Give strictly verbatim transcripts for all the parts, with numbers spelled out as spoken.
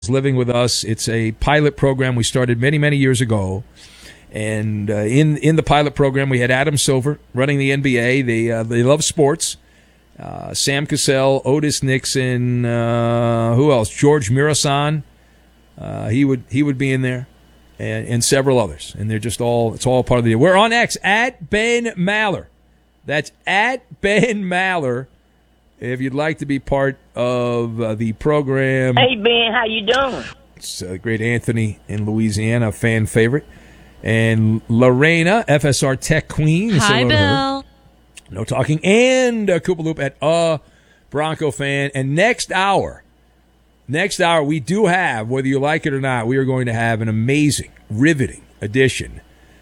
living with us. It's a pilot program we started many, many years ago. And uh, in in the pilot program, we had Adam Silver running the N B A. They uh, they love sports. Uh, Sam Cassell, Otis Nixon, uh, who else? George Mirasan. Uh, he would he would be in there, and, and several others. And they're just all it's all part of the. We're on X at Ben Maller. That's at Ben Maller. If you'd like to be part of uh, the program. Hey, Ben, how you doing? It's uh, great Anthony in Louisiana, fan favorite. And Lorena, F S R Tech Queen. Hi, Bill. No talking. And uh, Koopa Loop at a Bronco fan. And next hour, next hour, we do have, whether you like it or not, we are going to have an amazing, riveting edition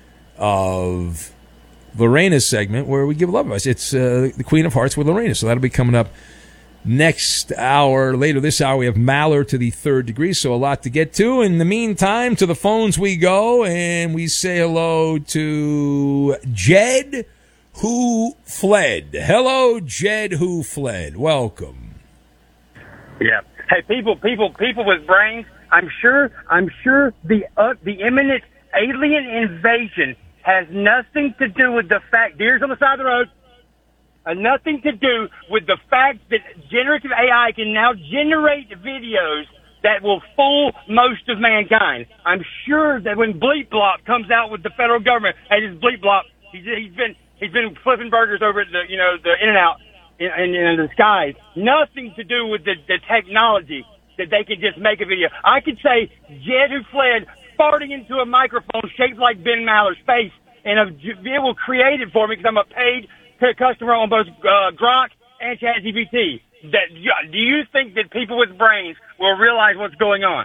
of Lorena's segment where we give love advice. It's uh, the Queen of Hearts with Lorena. So that'll be coming up next hour. Later this hour, we have Maller to the third degree. So a lot to get to. In the meantime, to the phones we go, and we say hello to Jed, who fled. Hello, Jed, who fled. Welcome. Yeah. Hey, people, people, people with brains. I'm sure. I'm sure the uh, the imminent alien invasion has nothing to do with the fact, deers on the side of the road, uh, nothing to do with the fact that generative A I can now generate videos that will fool most of mankind. I'm sure that when Bleep Blop comes out with the federal government, hey, this is Bleep Blop, he's, he's been he's been flipping burgers over at the, you know, the In-N-Out in, in, in the skies. Nothing to do with the, the technology that they can just make a video. I could say Jed who fled farting into a microphone shaped like Ben Maller's face, and it will create it for me because I'm a paid customer on both uh, Grok and ChatGPT. That, do you think that people with brains will realize what's going on?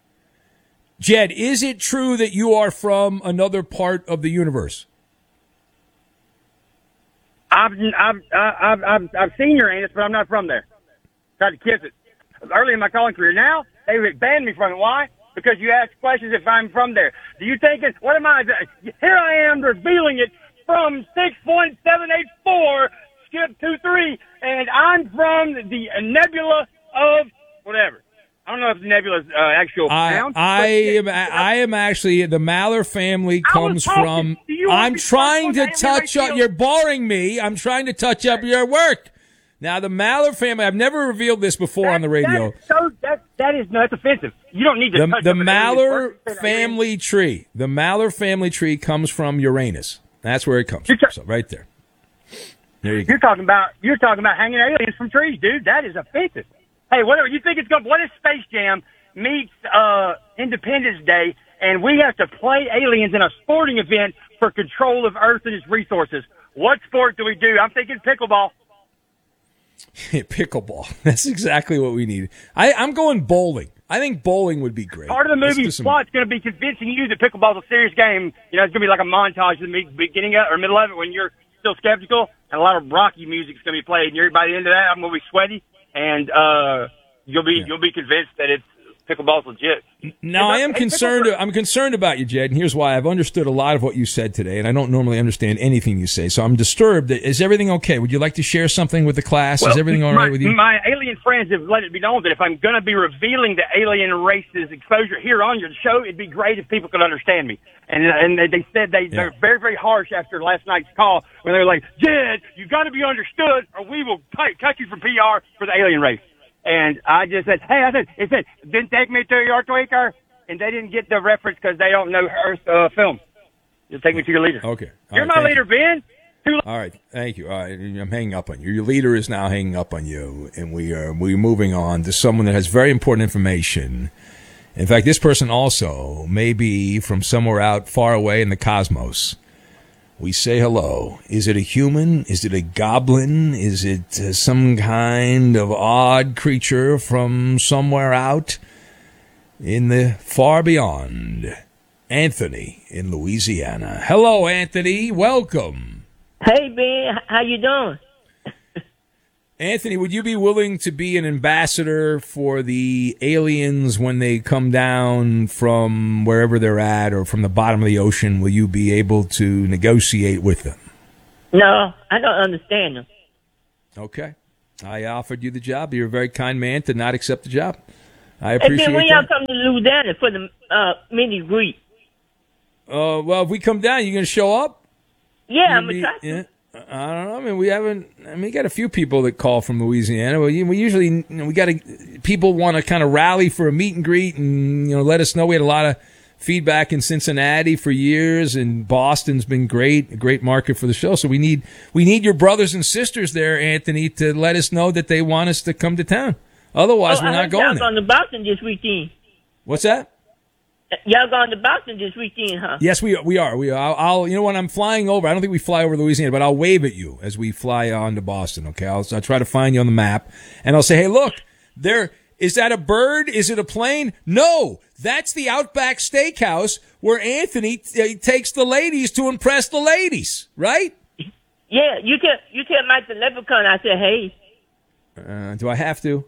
Jed, is it true that you are from another part of the universe? I've I've I've I've, I've seen Uranus, but I'm not from there. Tried to kiss it early in my calling career. Now they would ban me from it. Why? Because you ask questions if I'm from there. Do you think it? What am I? Here I am revealing it from six point seven eight four, skip two three, and I'm from the nebula of whatever. I don't know if the nebula's uh, actual I, sound. I am. I am actually the Maller family comes from. I'm trying to touch up. You're boring me. I'm trying to touch up your work. Now, the Maller family, I've never revealed this before that, on the radio. That, so that, that is not offensive. You don't need to the, touch The up Maller family tree. The Maller family tree comes from Uranus. That's where it comes from. So right there. There you go. You're talking about you're talking about hanging aliens from trees, dude. That is offensive. Hey, whatever you think it's going. What if Space Jam meets uh, Independence Day, and we have to play aliens in a sporting event for control of Earth and its resources? What sport do we do? I'm thinking pickleball. Pickleball. That's exactly what we need. I, I'm going bowling. I think bowling would be great. Part of the movie plot's going to be convincing you that pickleball's a serious game. You know, it's going to be like a montage in the beginning of, or middle of it when you're still skeptical, and a lot of Rocky music's going to be played. And you're, by the end of that, I'm going to be sweaty, and uh, you'll be yeah. you'll be convinced that it's pickleball's legit. Now, I am concerned. I'm concerned about you, Jed, and here's why. I've understood a lot of what you said today, and I don't normally understand anything you say, so I'm disturbed. Is everything okay? Would you like to share something with the class? Well, Is everything all my, right with you? My alien friends have let it be known that if I'm going to be revealing the alien race's exposure here on your show, it'd be great if people could understand me. And and they said they, yeah. they're very, very harsh after last night's call when they were like, Jed, you got to be understood or we will cut, cut you from P R for the alien race. And I just said, hey, I said, it said, didn't take me to your tweaker. And they didn't get the reference because they don't know Earth uh, film. Just take me to your leader. Okay. All You're right, my leader, you. Ben. Too All right. Thank you. All right. I'm hanging up on you. Your leader is now hanging up on you. And we are we're moving on to someone that has very important information. In fact, this person also may be from somewhere out far away in the cosmos. We say hello. Is it a human? Is it a goblin? Is it uh, some kind of odd creature from somewhere out in the far beyond? Anthony in Louisiana. Hello, Anthony. Welcome. Hey, Ben. How you doing? Anthony, would you be willing to be an ambassador for the aliens when they come down from wherever they're at or from the bottom of the ocean? Will you be able to negotiate with them? No, I don't understand them. Okay. I offered you the job. You're a very kind man to not accept the job. I And appreciate then when y'all that. come to Louisiana for the uh, mini greet? Uh, well, if we come down, you going to show up? Yeah, I'm Maybe- gonna try. yeah. I don't know. I mean, we haven't. I mean, we got a few people that call from Louisiana. We, we usually, you know, we got to. People want to kind of rally for a meet and greet, and you know, let us know. We had a lot of feedback in Cincinnati for years, and Boston's been great, a great market for the show. So we need we need your brothers and sisters there, Anthony, to let us know that they want us to come to town. Otherwise, Oh, we're I not heard going y'all there. going to Boston this weekend. What's that? Y'all going to Boston this weekend, huh? Yes, we we are. We are. I'll, I'll. You know, when I'm flying over, I don't think we fly over Louisiana, but I'll wave at you as we fly on to Boston. Okay, I'll, I'll try to find you on the map, and I'll say, "Hey, look, there is that a bird? Is it a plane? No, that's the Outback Steakhouse where Anthony uh, takes the ladies to impress the ladies, right?" Yeah, you tell you tell Mike the Leprechaun. I said, hey. Uh, do I have to?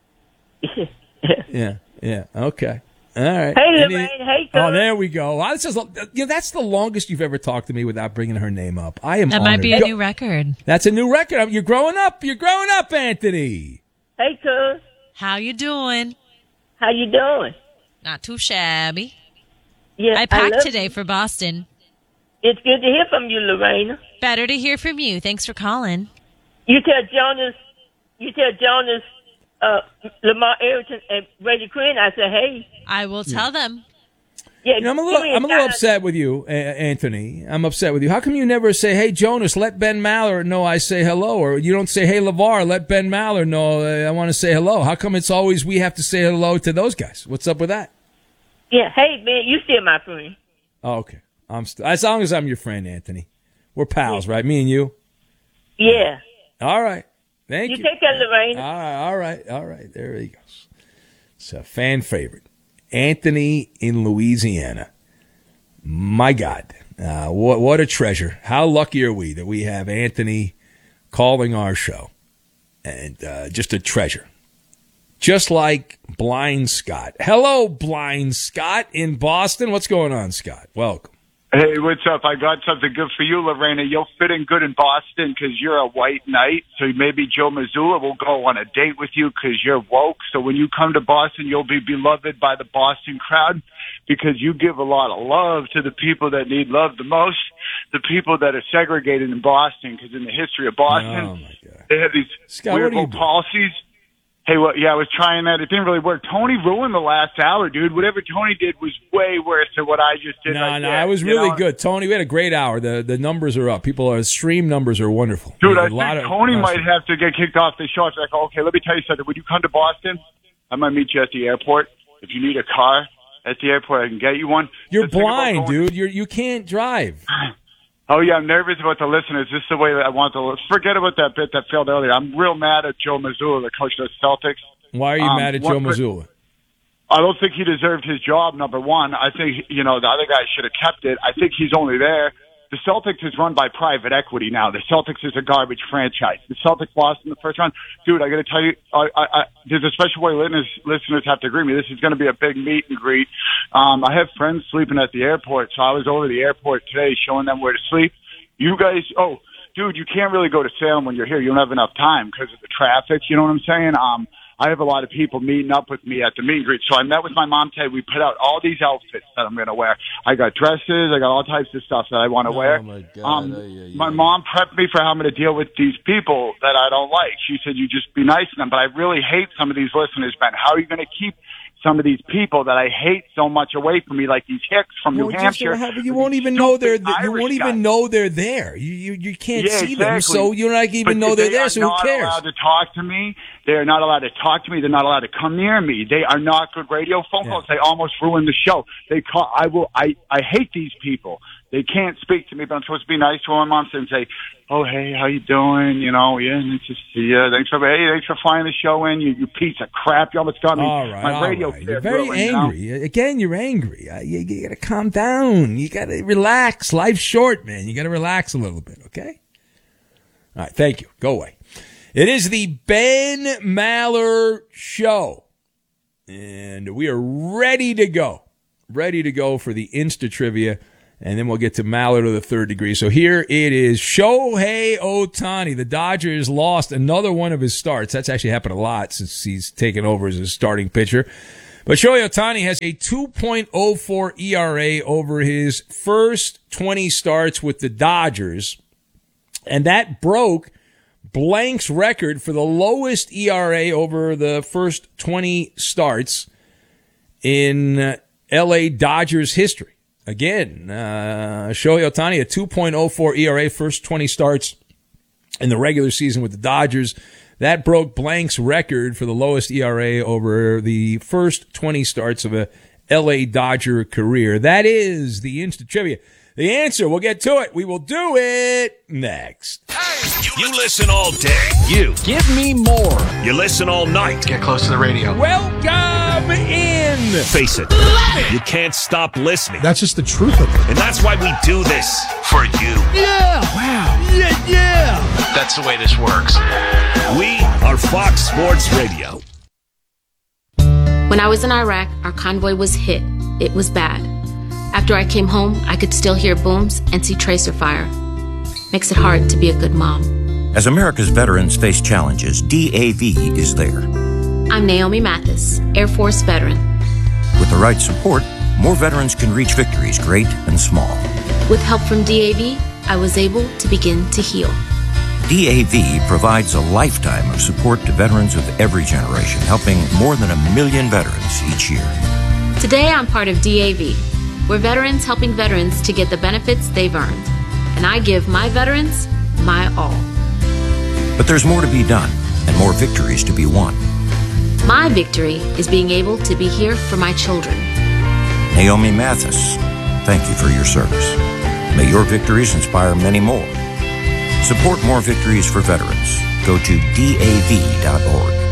Yeah. Yeah. Okay. All right. Hey, Any- Lorraine. Hey, Oh, cuz. there we go. Wow, this is, you know, that's the longest you've ever talked to me without bringing her name up. I am That might be a honored. new record. That's a new record. You're growing up. You're growing up, Anthony. Hey, cuz. How you doing? How you doing? Not too shabby. Yeah, I packed love today you. for Boston. It's good to hear from you, Lorraine. Better to hear from you. Thanks for calling. You tell Jonas, you tell Jonas, uh, Lamar Ayrton and Brady Quinn. I said, hey. I will tell them. Yeah, You know, I'm a little, give me I'm a little shout-out. upset with you, A- Anthony. I'm upset with you. How come you never say, "Hey, Jonas, let Ben Maller know I say hello," or you don't say, "Hey, LeVar, let Ben Maller know uh, I want to say hello"? How come it's always we have to say hello to those guys? What's up with that? Yeah, hey, man, you still my friend. Oh, okay. I'm st- as long as I'm your friend, Anthony. We're pals, right? Me and you. Yeah. All right. Thank You you. take care, Lorraine. All right, all right, all right. There he goes. It's a fan favorite. Anthony in Louisiana. My God. Uh, what, what a treasure. How lucky are we that we have Anthony calling our show? And uh, just a treasure. Just like Blind Scott. Hello, Blind Scott in Boston. What's going on, Scott? Welcome. Hey, what's up? I got something good for you, Lorena. You'll fit in good in Boston because you're a white knight. So maybe Joe Mazzulla will go on a date with you because you're woke. So when you come to Boston, you'll be beloved by the Boston crowd because you give a lot of love to the people that need love the most, the people that are segregated in Boston. Because in the history of Boston, Oh, my God. they have these Scott, what weird are you little doing? policies. Hey, well, yeah, I was trying that. It didn't really work. Tony ruined the last hour, dude. Whatever Tony did was way worse than what I just did. No, right no, there, it was you really know? good. Tony, we had a great hour. The the numbers are up. People are stream numbers are wonderful. Dude, A I lot think of- Tony might have to get kicked off the show. It's like, okay, let me tell you something. When you come to Boston, I might meet you at the airport. If you need a car at the airport, I can get you one. You're The thing about blind, going- dude. You're you can't drive. Oh, yeah, I'm nervous about the listeners. This is the way that I want to. Forget about that bit that failed earlier. I'm real mad at Joe Mazzulla, the coach of the Celtics. Why are you Um, mad at what- Joe Mazzulla? I don't think he deserved his job, number one. I think, you know, the other guy should have kept it. I think he's only there. The Celtics is run by private equity now. The Celtics is a garbage franchise. The Celtics lost in the first round. Dude, I got to tell you, I, I, I, there's a special way listeners, listeners have to agree with me. This is going to be a big meet and greet. Um, I have friends sleeping at the airport, so I was over the airport today showing them where to sleep. You guys, oh, dude, you can't really go to Salem when you're here. You don't have enough time because of the traffic. You know what I'm saying? Um, I have a lot of people meeting up with me at the meet and greet. So I met with my mom today. We put out all these outfits that I'm going to wear. I got dresses. I got all types of stuff that I want to Oh, wear. my God. Um, Ay, ay, my ay. mom prepped me for how I'm going to deal with these people that I don't like. She said, you just be nice to them. But I really hate some of these listeners, Ben. How are you going to keep some of these people that I hate so much away from me, like these hicks from Well, New just Hampshire? don't have- you these won't even know they're stupid you won't Irish even guys. know they're there. You you, you can't Yeah, see them, exactly. so you're not even But know they're they there. are So who not cares? allowed to talk to me. They are not allowed to talk to me. They're not allowed to come near me. They are not good radio phone calls. Yeah. They almost ruined the show. They call. I will. I I hate these people. They can't speak to me, but I'm supposed to be nice to my mom and say, "Oh, hey, how you doing? You know, yeah, nice to see you. Thanks for hey, thanks for flying the show in. You, you piece of crap. You almost got me. All right, my all radio. right. fit You're very ruined, you know? angry. Again, you're angry. Uh, you, you got to calm down. You got to relax. Life's short, man. You got to relax a little bit, okay? All right, thank you. Go away. It is the Ben Maller Show, and we are ready to go. Ready to go for the Insta Trivia, and then we'll get to Maller to the third degree. So here it is. Shohei Ohtani. The Dodgers lost another one of his starts. That's actually happened a lot since he's taken over as a starting pitcher. But Shohei Ohtani has a two point oh four E R A over his first twenty starts with the Dodgers, and that broke Blank's record for the lowest E R A over the first twenty starts in uh, L A Dodgers history. Again, uh, Shohei Ohtani, a two point oh four E R A, first twenty starts in the regular season with the Dodgers. That broke Blank's record for the lowest E R A over the first twenty starts of a L A Dodger career. That is the instant trivia. The answer, we'll get to it. We will do it next. Hey, you, you listen all day. You. Give me more. You listen all night. Get close to the radio. Welcome in. Face it. You can't stop listening. That's just the truth of it. And that's why we do this. For you. Yeah. Wow. Yeah, yeah. That's the way this works. We are Fox Sports Radio. When I was in Iraq, our convoy was hit. It was bad. After I came home, I could still hear booms and see tracer fire. Makes it hard to be a good mom. As America's veterans face challenges, D A V is there. I'm Naomi Mathis, Air Force veteran. With the right support, more veterans can reach victories, great and small. With help from D A V, I was able to begin to heal. D A V provides a lifetime of support to veterans of every generation, helping more than a million veterans each year. Today, I'm part of D A V. We're veterans helping veterans to get the benefits they've earned. And I give my veterans my all. But there's more to be done and more victories to be won. My victory is being able to be here for my children. Naomi Mathis, thank you for your service. May your victories inspire many more. Support more victories for veterans. Go to D A V dot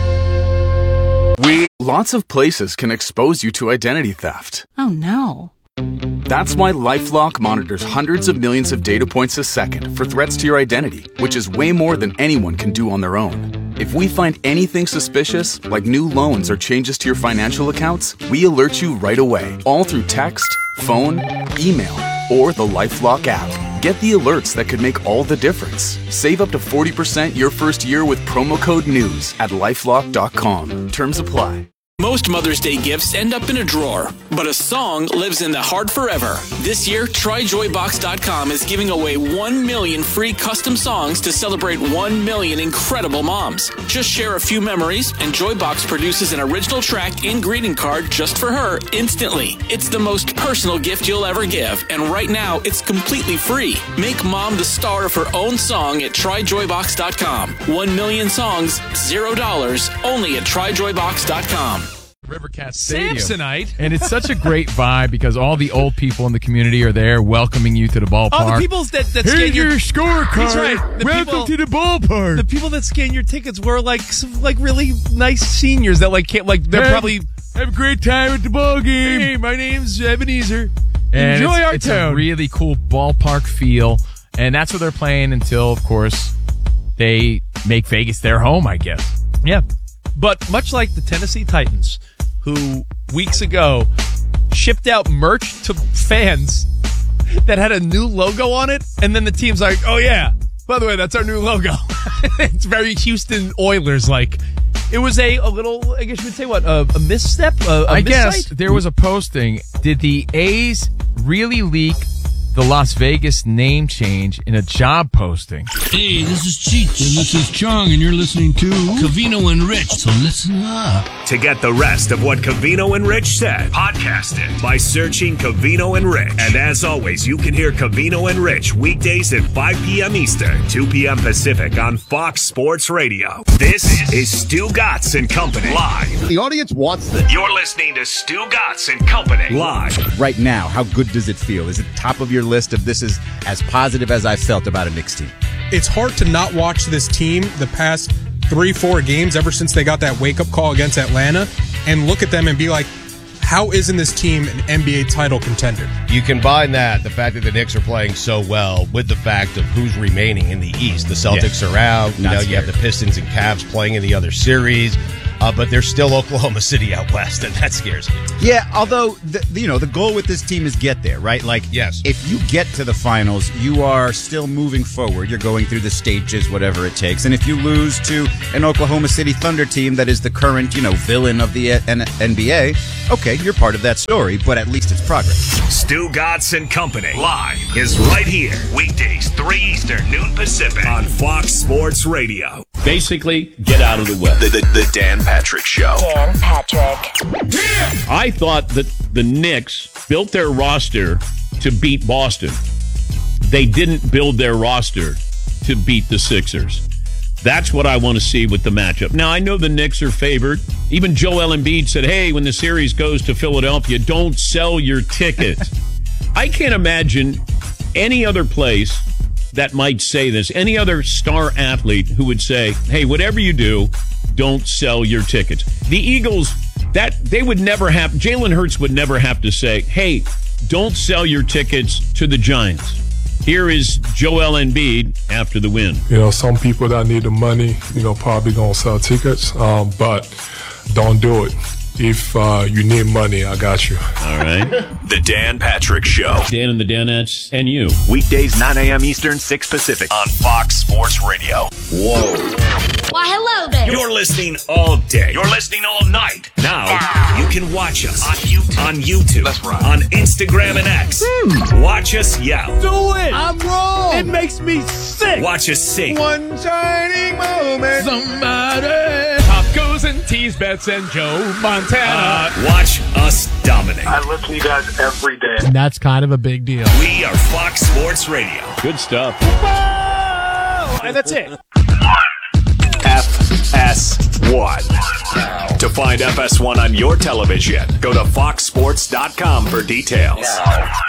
org. We lots of places can expose you to identity theft. Oh no. That's why LifeLock monitors hundreds of millions of data points a second for threats to your identity, which is way more than anyone can do on their own. If we find anything suspicious, like new loans or changes to your financial accounts, we alert you right away, all through text, phone, email, or the LifeLock app. Get the alerts that could make all the difference. Save up to forty percent your first year with promo code NEWS at lifelock dot com. Terms apply. Most Mother's Day gifts end up in a drawer, but a song lives in the heart forever. This year, try joy box dot com is giving away one million free custom songs to celebrate one million incredible moms. Just share a few memories, and Joybox produces an original track and greeting card just for her instantly. It's the most personal gift you'll ever give, and right now, it's completely free. Make mom the star of her own song at try joy box dot com. One million songs, zero dollars, only at try joy box dot com. Rivercats Stadium. Samsonite. And it's such a great vibe because all the old people in the community are there welcoming you to the ballpark. Oh, the people that, that Here's scan your, your scorecard. That's right. The Welcome people, to the ballpark. The people that scan your tickets were like some, like really nice seniors that like can't like they're have, probably have a great time at the ball game. Hey, my name's Ebenezer. And Enjoy it's, our it's town. a really cool ballpark feel, and that's what they're playing until, of course, they make Vegas their home, I guess. Yeah, but much like the Tennessee Titans, who weeks ago shipped out merch to fans that had a new logo on it, and then the team's like, oh yeah, by the way, that's our new logo. It's very Houston Oilers like. It was a, a little, I guess you would say what, a, a misstep? A, a I miscite? guess there was a posting. Did the A's really leak the Las Vegas name change in a job posting? Hey, this is Cheech, and this is Chong, and you're listening to Covino and Rich, so listen up. To get the rest of what Covino and Rich said, podcast it by searching Covino and Rich. And as always, you can hear Covino and Rich weekdays at five p.m. Eastern, two p.m. Pacific on Fox Sports Radio. This is Stu Gatz and Company live. The audience wants this. You're listening to Stu Gatz and Company live. Right now, how good does it feel? Is it top of your list of this is as positive as I've felt about a Knicks team? It's hard to not watch this team the past three, four games ever since they got that wake-up call against Atlanta and look at them and be like, how isn't this team an N B A title contender? You combine that, the fact that the Knicks are playing so well, with the fact of who's remaining in the East. The Celtics yeah. are out. You Not know, scared. you have the Pistons and Cavs playing in the other series. Uh, but there's still Oklahoma City out west, and that scares me. Yeah, although, the, you know, the goal with this team is get there, right? Like, yes. If you get to the finals, you are still moving forward. You're going through the stages, whatever it takes. And if you lose to an Oklahoma City Thunder team that is the current, you know, villain of the N B A, Okay, you're part of that story, but at least it's progress. Stu Gatz and Company live is right here. Weekdays, three Eastern, noon Pacific on Fox Sports Radio. Basically, get out of the way. The, the, the Dan Patrick Show. Dan Patrick. I thought that the Knicks built their roster to beat Boston. They didn't build their roster to beat the Sixers. That's what I want to see with the matchup. Now, I know the Knicks are favored. Even Joel Embiid said, hey, when the series goes to Philadelphia, don't sell your tickets. I can't imagine any other place that might say this, any other star athlete who would say, hey, whatever you do, don't sell your tickets. The Eagles, that they would never have, Jalen Hurts would never have to say, hey, don't sell your tickets to the Giants. Here is Joel Embiid after the win. You know, some people that need the money, you know, probably going to sell tickets, um, but don't do it. If uh, you need money, I got you. All right. The Dan Patrick Show. Dan and the Danettes and you. Weekdays, nine a.m. Eastern, six Pacific on Fox Sports Radio. Whoa. Why, hello there. You're listening all day. You're listening all night. Now, you can watch us on YouTube. On YouTube. That's right. On Instagram and X. Hmm. Watch us yell. Do it. I'm wrong. It makes me sick. Watch us sing. One shining moment. Somebody. Tacos and tease bets and Joe Montana. Uh, watch us dominate. I listen to you guys every day. And that's kind of a big deal. We are Fox Sports Radio. Good stuff. Whoa! And that's it. F S one. To find F S one on your television, go to fox sports dot com for details.